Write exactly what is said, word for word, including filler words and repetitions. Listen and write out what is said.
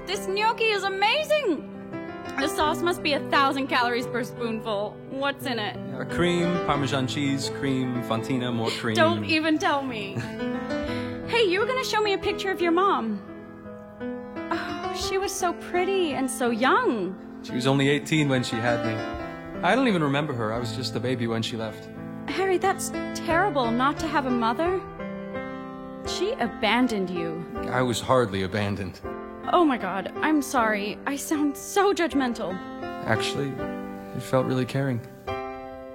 This gnocchi is amazing! The sauce must be a thousand calories per spoonful. What's in it? Uh, cream, Parmesan cheese, cream, fontina, more cream. Don't even tell me. Hey, you were gonna show me a picture of your mom. Oh, she was so pretty and so young. She was only eighteen when she had me. I don't even remember her. I was just a baby when she left. Harry, that's terrible not to have a mother. She abandoned you. I was hardly abandoned. Oh my god, I'm sorry. I sound so judgmental. Actually, it felt really caring.